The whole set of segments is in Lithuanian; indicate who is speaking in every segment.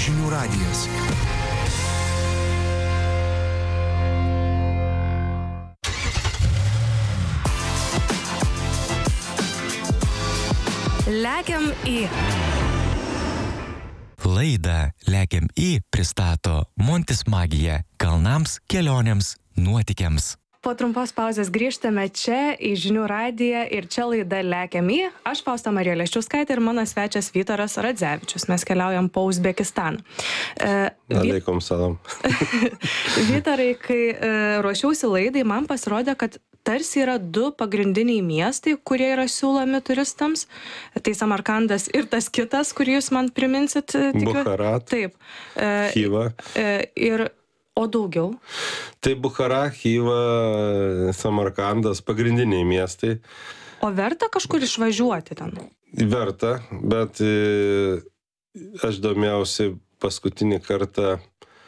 Speaker 1: Žinių radijas.
Speaker 2: Lekiam į.
Speaker 3: Laidą Lekiam į pristato Montis Magija kalnams, kelionėms, nuotykiams.
Speaker 2: Po trumpos pauzės grįžtame čia į Žinių radiją ir čia laida Lekiam į. Aš Fausta Marija Leščiauskaitė ir mano svečias Vytaras Radzevičius. Mes keliaujam po Uzbekistaną.
Speaker 4: Aleikum salam.
Speaker 2: Vytarai, kai ruošiausi laidai, man pasirodė, kad tarsi yra du pagrindiniai miestai, kurie yra siūlomi turistams. Tai Samarkandas ir tas kitas, kurį jūs man priminsit.
Speaker 4: Bukharat.
Speaker 2: Taip.
Speaker 4: Khiva.
Speaker 2: O daugiau?
Speaker 4: Tai Bukhara, Khiva, Samarkandas, pagrindiniai miestai.
Speaker 2: O verta kažkur išvažiuoti ten?
Speaker 4: Verta, bet aš domėjausi paskutinį kartą,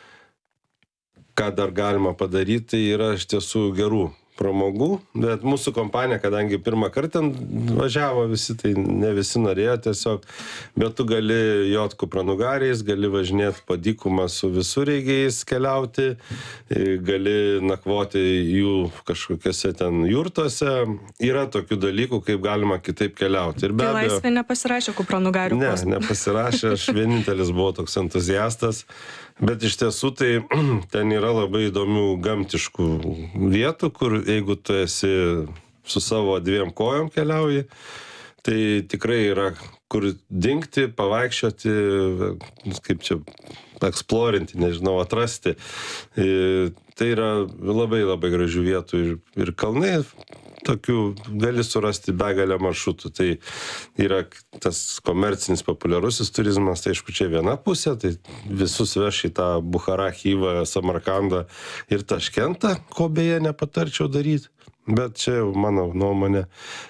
Speaker 4: ką dar galima padaryti, tai yra iš tiesų gerų pramogų, bet mūsų kompanija, kadangi pirmą kartą važiavo visi, tai ne visi norėjo tiesiog, bet tu gali jot kupranugariais, gali važinėti po dykumą su visureigiais keliauti, gali nakvoti jų kažkokiose ten jurtose, yra tokių dalykų, kaip galima kitaip keliauti. Ir be
Speaker 2: abejo... Tai laisvė nepasirašė kupranugarių postą? Ne,
Speaker 4: nepasirašė, aš vienintelis buvau toks entuziastas. Bet iš tiesų tai ten yra labai įdomių gamtiškų vietų, kur jeigu tu esi su savo dviem kojom keliauji, tai tikrai yra kur dingti, pavaikščioti, kaip čia eksplorinti, nežinau, atrasti. Tai yra labai labai gražių vietų ir kalnai. Tokių gali surasti begalę maršrutų. Tai yra tas komercinis populiarusis turizmas, tai aišku, čia viena pusė, tai visus veš į tą Bukharą, Khivą, Samarkandą ir Taškentą, ko beje nepatarčiau daryti. Bet čia mano nuomonė,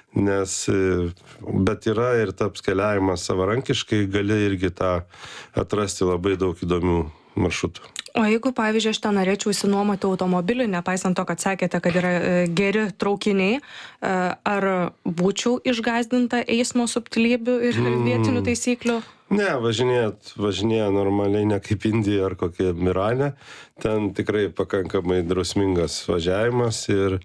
Speaker 4: bet yra ir taps keliavimas savarankiškai, gali irgi tą atrasti labai daug įdomių maršrutų.
Speaker 2: O jeigu, pavyzdžiui, aš ten norėčiau įsinuomoti automobilį, nepaisant to, kad sakėte, kad yra geri traukiniai, ar būčiau išgąsdinta eismo subtilybių ir vietinių taisyklių?
Speaker 4: Ne, važinėja normaliai, ne kaip Indija ar kokie Mirane. Ten tikrai pakankamai drausmingas važiavimas ir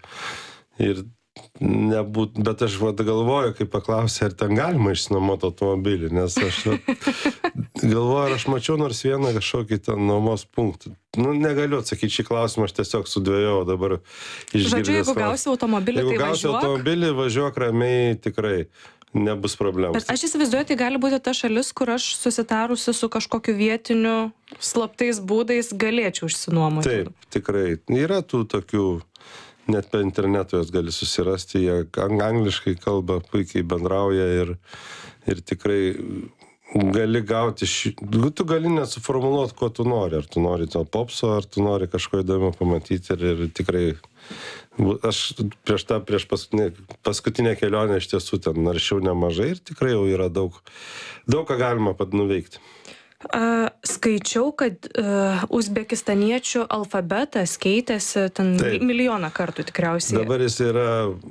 Speaker 4: bet aš galvoju, kai paklausė, ar ten galima išsinuomoti automobilį, nes aš galvoju, ar aš mačiau nors vieną kažkokį ten nuomos punktą. Negaliu atsakyti šį klausimą, aš tiesiog sudvejau dabar išgirdęs.
Speaker 2: Žodžiu, jeigu gausi automobilį, tai važiuok.
Speaker 4: Jeigu gausi automobilį, važiuok ramiai, tikrai nebus problemų.
Speaker 2: Bet aš įsivaizduoju, tai gali būti ta šalis, kur aš susitarusi su kažkokiu vietiniu slaptais būdais galėčiau išsinuomoti.
Speaker 4: Taip, tikrai. Yra tų tokių, net per internetą jos gali susirasti, jie angliškai kalba, puikiai bendrauja ir tikrai gali gauti, tu gali nesuformuluoti, ko tu nori, ar tu nori to popso, ar tu nori kažko įdomiau pamatyti ir tikrai, aš prieš paskutinę kelionę iš tiesų ten naršiau nemažai ir tikrai jau yra daug ką galima nuveikti.
Speaker 2: Skaičiau, kad uzbekistaniečių alfabetas keitėsi ten milijoną kartų tikriausiai.
Speaker 4: Dabar jis yra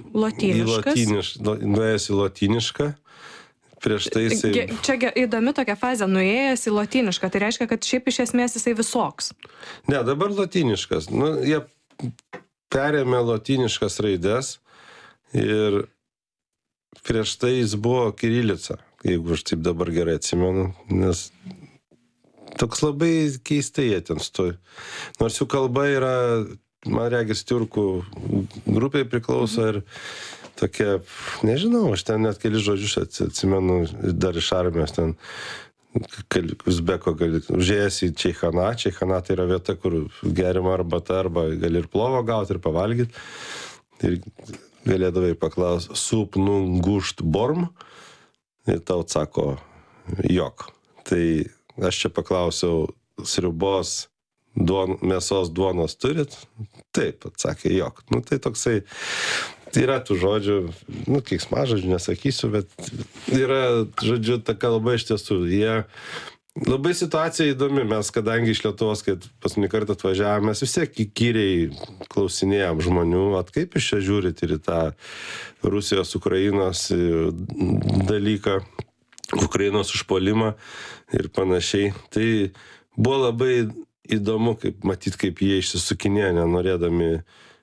Speaker 4: nuėjęs į lotynišką. Prieš tai jisai...
Speaker 2: Čia įdomi tokia fazė, nuėjęs į lotynišką, tai reiškia, kad šiaip iš esmės jisai visoks.
Speaker 4: Ne, dabar lotyniškas. Jie perėmė lotyniškas raides ir prieš tai jis buvo kirilica, jeigu aš taip dabar gerai atsimenu, nes toks labai keistai jie ten stovi. Nors jų kalba yra, man regis, tiurkų grupiai priklauso ir tokia, nežinau, aš ten net kelis žodžius atsimenu dar iš armijos, ten Uzbeko gali užėjęs į Čeichana. Čeichana tai yra vieta, kur gerima arbata arba gali ir plovo gauti ir pavalgyti. Ir galėdavai paklausti, sup nungušt borm, ir tau atsako jok. Tai aš čia paklausiau, sriubos mėsos duonos turit? Taip, atsakė jok. Tai toksai, tai yra tų žodžių, keiksmažodžių nesakysiu, bet yra, žodžiu, ta kalba iš tiesų. Labai situacija įdomi, mes kadangi iš Lietuvos, kai paskutinį kartą atvažiavome, mes vis tiek įkyriai klausinėjom žmonių, kaip jūs čia žiūrit ir į tą Rusijos-Ukrainos dalyką, Ukrainos užpuolimą ir panašiai. Tai buvo labai įdomu, kaip jie išsisukinėjo, nenorėdami,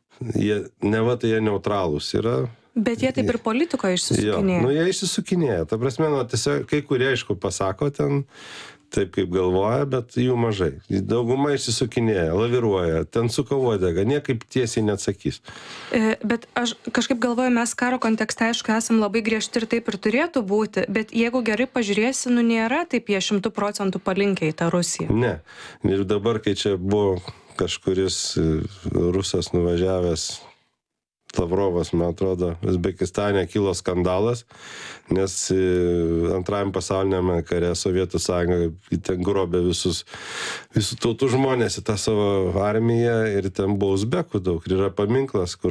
Speaker 4: neva tai jie neutralūs yra.
Speaker 2: Bet jie taip ir politikoje išsisukinėjo.
Speaker 4: Jo, jie išsisukinėjo. Ta prasme, tiesiog kai kurie, aišku, pasako ten taip, kaip galvoja, bet jų mažai. Dauguma išsisukinėja, laviruoja, ten suka uodegą, niekaip tiesiai neatsakys.
Speaker 2: Bet aš kažkaip galvoju, mes karo kontekste, aišku, esam labai griežti ir taip ir turėtų būti, bet jeigu gerai pažiūrėsi, nėra taip jie 100% palinkę į tą Rusiją.
Speaker 4: Ne. Ir dabar, kai čia buvo kažkuris rusas nuvažiavęs, Lavrovas, man atrodo, Uzbekistane kilo skandalas, nes antrajam pasauliniame kare Sovietų sąjunga ten grobė visų tautų žmonės į tą savo armiją ir ten buvo uzbekų daug. Ir yra paminklas, kur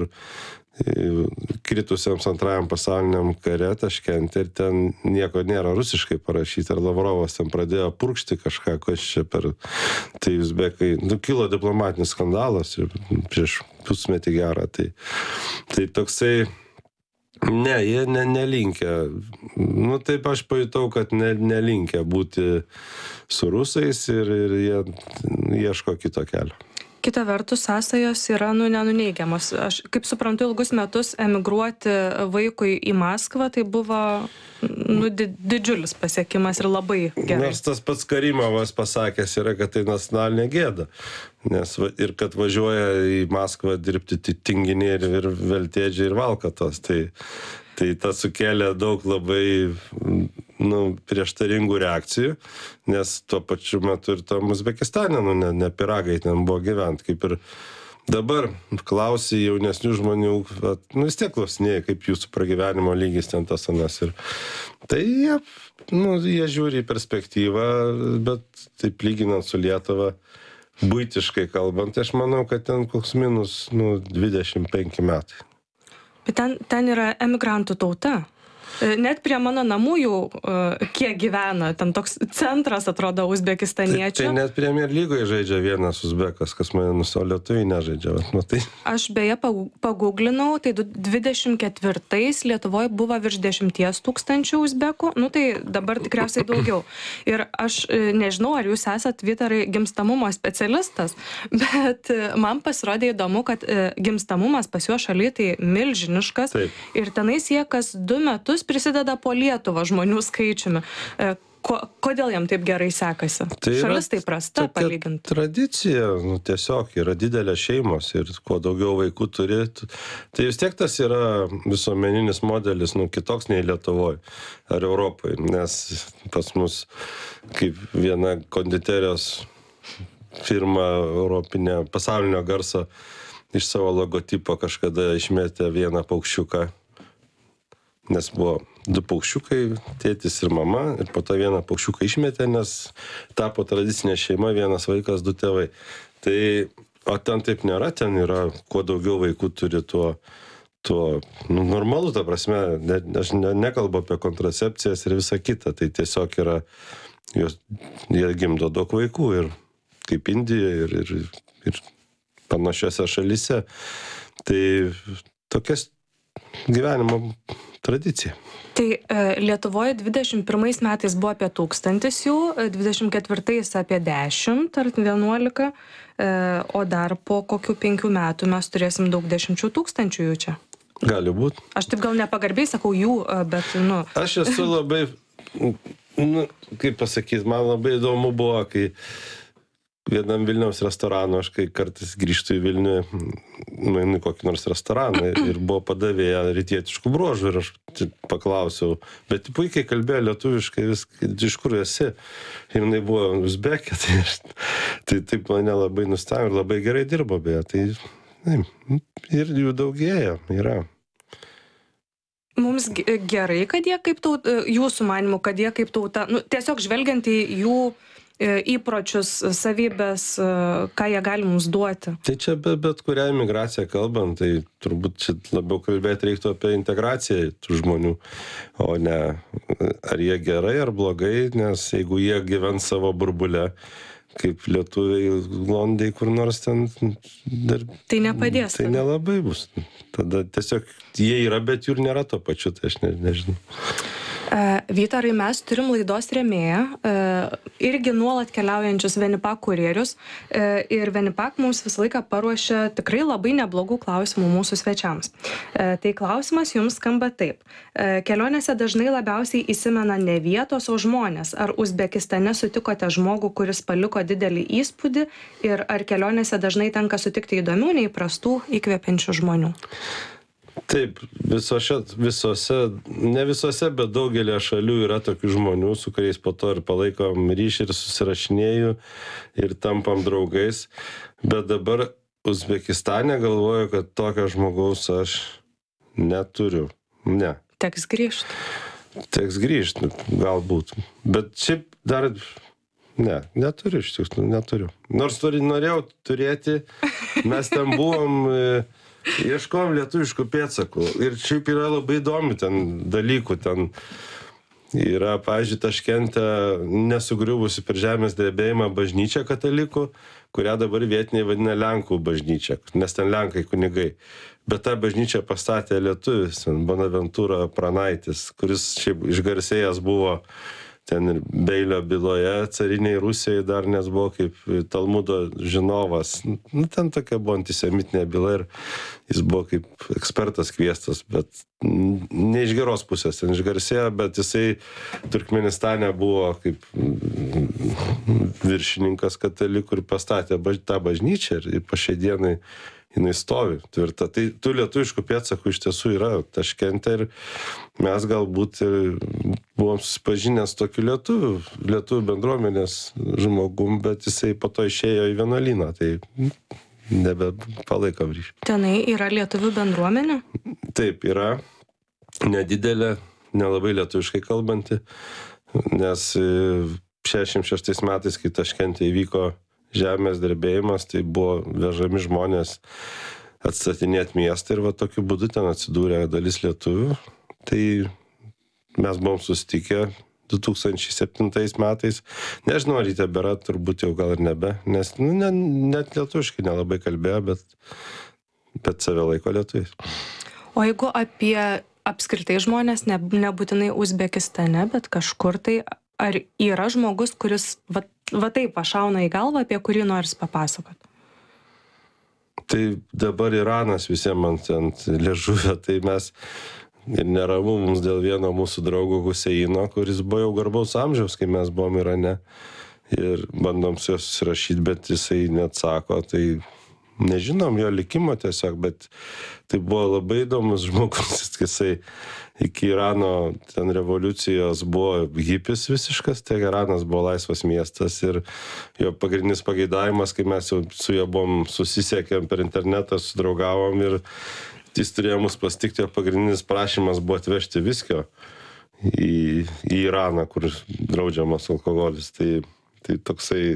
Speaker 4: kritusiems antrajam pasauliniam kare Taškente ir ten nieko nėra rusiškai parašyta. Ir Lavrovas ten pradėjo purkšti kažką, kas čia per tai uzbekai. Kilo diplomatinis skandalas ir prieš pusmetį gerą. Tai toksai, ne, jie nelinkę. Taip aš pajutau, kad nelinkę būti su rusais ir jie ieško kito kelio.
Speaker 2: Kita vertus, sąsajos yra nenuneigiamos. Aš, kaip suprantu, ilgus metus emigruoti vaikui į Maskvą, tai buvo didžiulis pasiekimas ir labai gerai.
Speaker 4: Nors tas pats Karimovas pasakęs yra, kad tai nacionalinė gėda. Nes ir kad važiuoja į Maskvą dirbti tinginiai ir veltėdžiai ir valkatos. Tai tas sukėlė daug labai prieštaringų reakcijų, nes tuo pačiu metu ir tam Uzbekistane, ne piragai ten buvo gyventi. Kaip ir dabar klausi jaunesnių žmonių, vis tiek klausinėjai, kaip jūsų pragyvenimo lygis ten tas anas. Ir tai jie žiūri į perspektyvą, bet taip lyginant su Lietuva, buitiškai kalbant, aš manau, kad ten koks minus 25 metai.
Speaker 2: Bet ten yra emigrantų tauta. Net prie mano namų jau kiek gyvena, ten toks centras atrodo uzbekistaniečių.
Speaker 4: Tai net Premier lygoje žaidžia vienas uzbekas, kas mane lietuviai nežaidžia.
Speaker 2: Aš beje paguglinau, tai 24-ais Lietuvoje buvo virš 10 000 uzbekų, tai dabar tikriausiai daugiau. Ir aš nežinau, ar jūs esat, Vytarai, gimstamumo specialistas, bet man pasirodė įdomu, kad gimstamumas pas juos šaly tai milžiniškas. Taip. Ir tenais jie kas 2 metus prisideda po Lietuvą žmonių skaičiumi. Kodėl jam taip gerai sekasi? Šalis tai prasta palyginti.
Speaker 4: Tradicija, tiesiog yra didelės šeimos ir kuo daugiau vaikų turi, tai vis tiek tas yra visuomeninis modelis, kitoks nei Lietuvoje ar Europoje, nes pas mus kaip viena konditerijos firma europinė pasaulinio garso iš savo logotipo kažkada išmetė vieną paukščiuką. Nes buvo 2 paukščiukai, tėtis ir mama, ir po to vieną paukščiuką išmetė, nes tapo tradicinė šeima, vienas vaikas, 2 tėvai. O ten taip nėra, ten yra, kuo daugiau vaikų turi, tuo normalu, ta prasme, aš nekalbu apie kontracepcijas ir visą kitą, tai tiesiog yra, jie gimdo daug vaikų ir kaip Indijoje ir panašiose šalyse. Tai tokias gyvenimo tradicija.
Speaker 2: Tai Lietuvoje 21 metais buvo apie 1000 jų, 24 apie 10 ar 11, o dar po kokių 5 metų mes turėsim daug 10 000 jų čia.
Speaker 4: Gali būti.
Speaker 2: Aš taip gal nepagarbiai sakau jų, bet
Speaker 4: Aš esu labai, kaip pasakyti, man labai įdomu buvo, kai vienam Vilniaus restoranu, aš kai kartais grįžtu į Vilnių, nueinu į kokį nors restoraną ir buvo padavėję rytietiškų bruožų ir aš paklausiau, bet puikiai kalbėjo lietuviškai, iš kur esi? Ir jinai buvo uzbekė, tai taip mane labai nustebino ir labai gerai dirbo beje. Tai ir jų daugėja, yra.
Speaker 2: Mums gerai, kad jie kaip tauta, jūsų manimu, kad jie kaip tauta, tiesiog žvelgiant į jų įpročius, savybės, ką jie gali mums duoti.
Speaker 4: Tai čia bet kurią imigraciją kalbant, tai turbūt čia labiau kalbėti reiktų apie integraciją tų žmonių, o ne ar jie gerai ar blogai, nes jeigu jie gyvens savo burbule, kaip lietuviai Londai kur nors ten,
Speaker 2: tai nepadės.
Speaker 4: Tai nelabai bus. Tada tiesiog jie yra, bet jų ir nėra to pačiu, tai aš nežinau.
Speaker 2: Vytarai, mes turim laidos rėmėją, irgi nuolat keliaujančius Venipak kurjerius, ir Venipak mums visą laiką paruošia tikrai labai neblogų klausimų mūsų svečiams. Tai klausimas jums skamba taip. Kelionėse dažnai labiausiai įsimena ne vietos, o žmonės. Ar Uzbekistane sutikote žmogų, kuris paliko didelį įspūdį, ir ar kelionėse dažnai tenka sutikti įdomių, neįprastų, įkvepiančių žmonių?
Speaker 4: Taip, ne visose, bet daugelį šalių yra tokių žmonių, su kuriais po to ir palaikom ryšį ir susirašinėju ir tampam draugais. Bet dabar Uzbekistane galvoju, kad tokio žmogaus aš neturiu. Ne.
Speaker 2: Teks grįžti,
Speaker 4: galbūt. Bet šiaip dar... neturiu iš tikrųjų, neturiu. Nors norėjau turėti, mes ten buvom... Ieškojom lietuviškų pėdsakų ir šiaip yra labai įdomi ten dalykų. Ten yra, pavyzdžiui, Taškente nesugriuvusi per žemės drebėjimą bažnyčia katalikų, kurią dabar vietiniai vadina Lenkų bažnyčia, nes ten Lenkai kunigai. Bet tą bažnyčią pastatė lietuvis, Bonaventūra Pranaitis, kuris šiaip išgarsėjęs buvo ten ir Beilio byloje, cariniai Rusijai dar, nes buvo kaip Talmudo žinovas. Ten tokia buvo antisemitinė byla ir jis buvo kaip ekspertas kviestas, bet ne iš geros pusės ten išgarsėjo, bet jisai Turkmenistane buvo kaip viršininkas katalikų ir pastatė tą bažnyčią ir po šiai dienai jinai stovi tvirta. Tai tų lietuviškų pėdsakų iš tiesų yra Taškente ir mes galbūt buvom susipažinę su tokiu lietuvių bendruomenės žmogum, bet jisai po to išėjo į vienuolyną, tai nebepalaikom ryšį.
Speaker 2: Tenai yra lietuvių bendruomenė?
Speaker 4: Taip, yra nedidelė, nelabai lietuviškai kalbanti, nes 66 metais, kai Taškente įvyko žemės drebėjimas, tai buvo vežami žmonės atstatinėti miestą ir va tokiu būdu ten atsidūrė dalis lietuvių. Tai mes buvom susitikę 2007 metais. Nežinau, ar jį tebėra, turbūt jau gal ir nebe, nes net lietuviškai nelabai kalbėjo, bet save laiko lietuviais.
Speaker 2: O jeigu apie apskritai žmonės, nebūtinai Uzbekistane, bet kažkur tai, ar yra žmogus, kuris va taip pašauna į galvą, apie kurį noris papasakot?
Speaker 4: Tai dabar Iranas visiems ant liežuvio, tai mes ir neramu mums dėl vieno mūsų draugo Huseino, kuris buvo jau garbaus amžiaus, kai mes buvom Irane ir bandom su juo susirašyti, bet jisai neatsako, tai nežinom jo likimo tiesiog, bet tai buvo labai įdomus žmogus, jisai iki Irano ten revoliucijos buvo hipis visiškas, tai Iranas buvo laisvas miestas ir jo pagrindinis pageidavimas, kai mes jau su juo buvom susisiekėm per internetą, sudraugavom ir jis turėjo mus pasitikti, jo pagrindinis prašymas buvo atvežti viskio į Iraną, kur draudžiamas alkoholis. Tai toksai,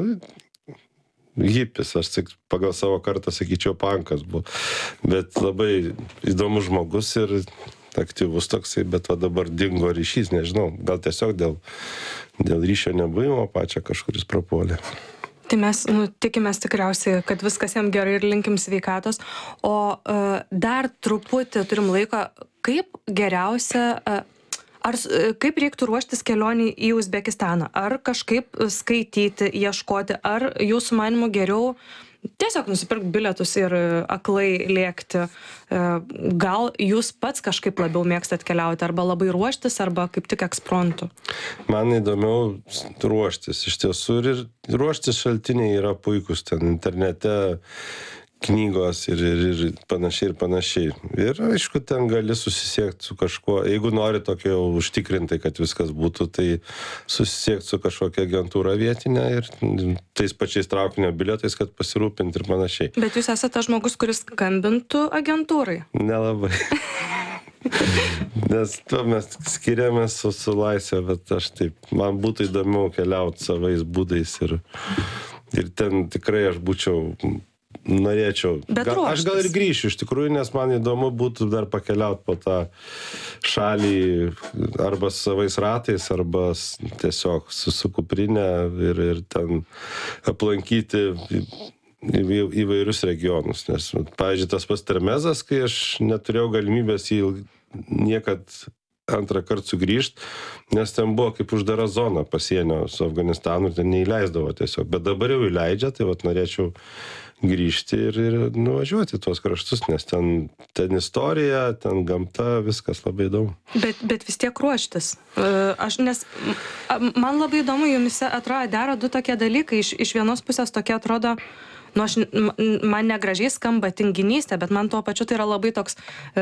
Speaker 4: hipis, aš pagal savo kartą sakyčiau pankas buvo, bet labai įdomus žmogus ir aktyvus toksai, bet dabar dingo ryšys, nežinau, gal tiesiog dėl ryšio nebuvimo pačio kažkuris prapuolė.
Speaker 2: Tai mes tikimės tikriausiai, kad viskas jam gerai ir linkim sveikatos, o dar truputį turim laiko, kaip geriausia, kaip reiktų ruoštis kelionį į Uzbekistaną, ar kažkaip skaityti, ieškoti, ar jūsų manymu geriau tiesiog nusipirkti bilietus ir aklai lėkti. Gal jūs pats kažkaip labiau mėgstat keliauti, arba labai ruoštis, arba kaip tik ekspromtu?
Speaker 4: Man įdomiau ruoštis. Iš tiesų ir ruoštis šaltiniai yra puikus ten internete, knygos ir panašiai. Ir aišku, ten gali susisiekti su kažkuo. Jeigu nori tokio užtikrintai, kad viskas būtų, tai susisiekti su kažkokia agentūra vietinė ir tais pačiais traukinio bilietais, kad pasirūpinti ir panašiai.
Speaker 2: Bet jūs esate žmogus, kuris skambintų agentūrai?
Speaker 4: Nelabai. Nes tuo mes skiriamės su laisvė, bet aš taip, man būtų įdomiau keliauti savais būdais ir ten tikrai aš norėčiau. Aš gal ir grįšiu iš tikrųjų, nes man įdomu būtų dar pakeliauti po tą šalį arba savais ratais, arba tiesiog su kuprinė ir ten aplankyti įvairius regionus. Nes, pavyzdžiui, tas pats Termezas, kai aš neturėjau galimybės jį niekad antrą kartą sugrįžt, nes ten buvo kaip uždara zona pasienio su Afganistanu ir ten neįleisdavo tiesiog. Bet dabar jau įleidžia, tai vat norėčiau grįžti ir nuvažiuoti tuos kraštus, nes ten istorija, ten gamta, viskas labai įdomu.
Speaker 2: Bet vis tiek ruoštis. Nes man labai įdomu, jumise atrodo dera du tokie dalykai. Iš vienos pusės tokie atrodo, man negražiai skamba tinginystė, bet man tuo pačiu tai yra labai toks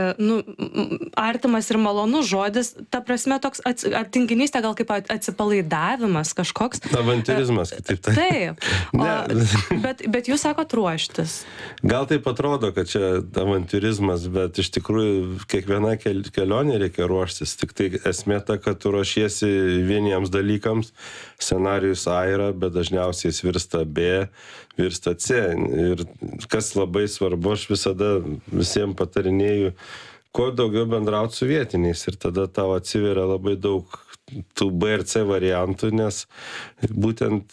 Speaker 2: artimas ir malonus žodis. Ta prasme, toks tinginystė gal kaip atsipalaidavimas kažkoks.
Speaker 4: Avantirizmas, kitaip tai.
Speaker 2: Taip. Bet jūs sakot ruoštis.
Speaker 4: Gal taip atrodo, kad čia avantirizmas, bet iš tikrųjų kiekviena kelionė reikia ruoštis. Tik tai esmė ta, kad tu ruošiesi vieniems dalykams, scenarijus A yra, bet dažniausiai jis virsta B, virsta C. Ir kas labai svarbu, aš visada visiems patarinėju, kuo daugiau bendrauti su vietiniais ir tada tau atsiveria labai daug tų B ir C variantų, nes būtent,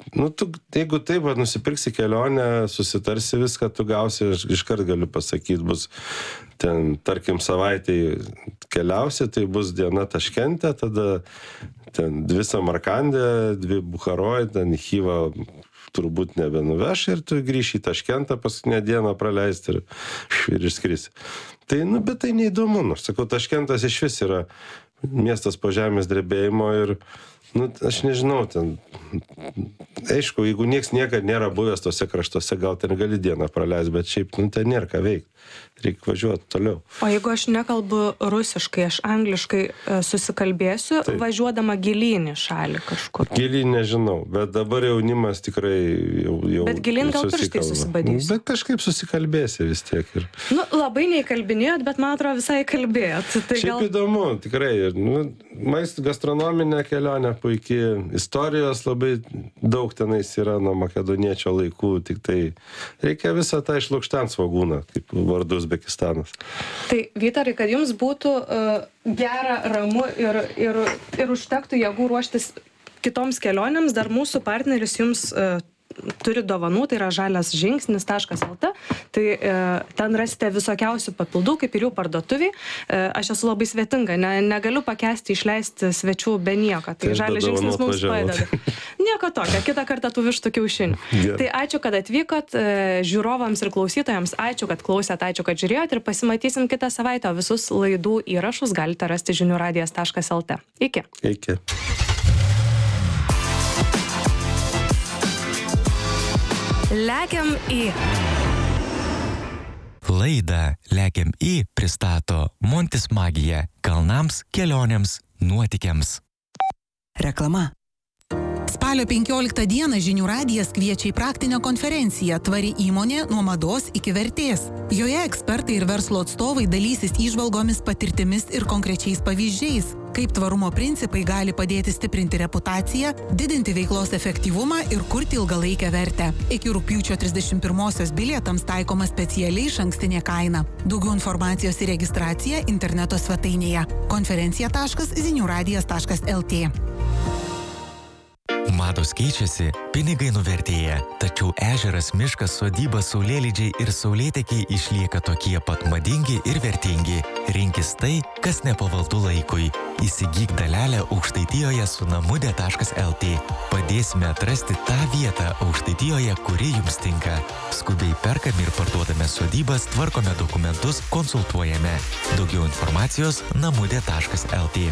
Speaker 4: jeigu taip, nusipirksi kelionę, susitarsi viską, tu gausi, iškart galiu pasakyti, bus ten, tarkim, savaitėj keliausi, tai bus diena Taškente, tada ten 2 Samarkande, 2 Bukharoj, ten Chyva turbūt nebenuveš ir tu grįši į Taškentą paskutinę dieną praleisti ir išskrisi. Tai, bet tai neįdomu. Sakau, Taškentas iš vis yra miestas po žemės drebėjimo ir, aš nežinau, ten, aišku, jeigu nieks niekad nėra buvęs tose kraštuose, gal ten gali dieną praleisti, bet šiaip, ten nėra ką veikti. Reikia važiuoti toliau.
Speaker 2: O jeigu aš nekalbu rusiškai, aš angliškai susikalbėsiu, taip, važiuodama gilyn į šalį kažkur?
Speaker 4: Gilyn nežinau, bet dabar jaunimas tikrai jau
Speaker 2: bet gilyn gal pirštai susibadysiu?
Speaker 4: Bet kažkaip susikalbėsi vis tiek. Ir...
Speaker 2: labai neįkalbinėjot, bet man atrodo visai kalbėjot. Tai
Speaker 4: šiaip įdomu, tikrai. Maistų gastronominė kelionė puikiai, istorijos labai daug tenais yra nuo makedoniečio laikų, tik tai reikia visą tą išlukštent svogūną, kaip vardu Uzbekistanas.
Speaker 2: Tai, Vytarai, kad jums būtų gera, ramu ir užtektų jėgų ruoštis kitoms kelionėms, dar mūsų partneris jums turi dovanų, tai yra žaliasžingsnis.lt, tai ten rasite visokiausių papildų, kaip ir jų parduotuviai. Aš esu labai svetinga, negaliu pakęsti išleisti svečių be nieko, tai Žalias žingsnis mums padeda. Nieko tokio, kitą kartą tų vištų kiaušinių. Tai ačiū, kad atvykot, žiūrovams ir klausytojams, ačiū, kad klausėt, ačiū, kad žiūrėjot ir pasimatysim kitą savaitę, o visus laidų įrašus galite rasti žiniųradijas.lt. Iki.
Speaker 4: Iki.
Speaker 2: Lekiam į.
Speaker 3: Laidą Lekiam į pristato Montis Magija kalnams, kelionėms, nuotykiams.
Speaker 1: Reklama. Spalio 15 dieną Žinių radijas kviečia į praktinę konferenciją Tvari įmonė nuo mados iki vertės. Joje ekspertai ir verslo atstovai dalysis įžvalgomis, patirtimis ir konkrečiais pavyzdžiais, kaip tvarumo principai gali padėti stiprinti reputaciją, didinti veiklos efektyvumą ir kurti ilgalaikę vertę. Iki rugpjūčio 31-osios bilietams taikoma specialiai išankstinė kaina. Daugiau informacijos ir registracija interneto svetainėje konferencija.ziniuradijas.lt.
Speaker 3: Mados keičiasi, pinigai nuvertėja, tačiau ežeras, miškas, sodyba, saulėlydžiai ir saulėtekiai išlieka tokie pat madingi ir vertingi. Rinkis tai, kas nepavaldu laikui. Įsigyk dalelę Aukštaitijoje su namude.lt. Padėsime atrasti tą vietą Aukštaitijoje, kuri jums tinka. Skubiai perkame ir parduodame sodybas, tvarkome dokumentus, konsultuojame. Daugiau informacijos namude.lt.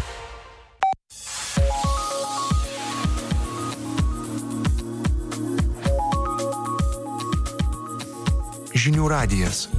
Speaker 5: Žinių radijas.